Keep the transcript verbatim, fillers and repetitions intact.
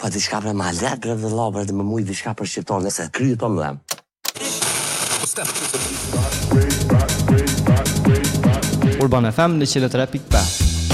Pa diçka për ma letrë dhe labrë dhe më mujë diçka për shqiptarë nëse kryet për më. Urban F M në one oh three point five.